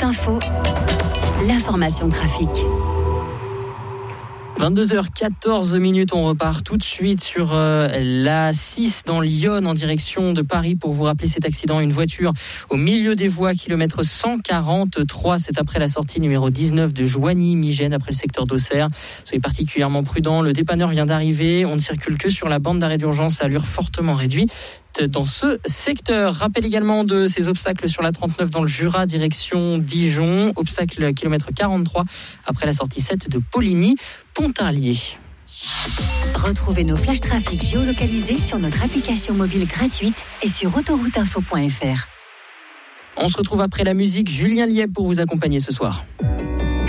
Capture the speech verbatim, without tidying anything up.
Info, l'information trafic. vingt-deux heures quatorze minutes, on repart tout de suite sur euh, la six dans l'Yonne en direction de Paris pour vous rappeler cet accident. Une voiture au milieu des voies, kilomètre cent quarante-trois. C'est après la sortie numéro dix-neuf de Joigny-Migène, après le secteur d'Auxerre. Soyez particulièrement prudents. Le dépanneur vient d'arriver. On ne circule que sur la bande d'arrêt d'urgence à allure fortement réduite dans ce secteur. Rappel également de ces obstacles sur la trente-neuf dans le Jura, direction Dijon. Obstacle kilomètre quarante-trois après la sortie sept de Poligny-Pontarlier. Retrouvez nos flashs trafic géolocalisés sur notre application mobile gratuite et sur autoroute info point f r. On se retrouve après la musique. Julien Lieb pour vous accompagner ce soir.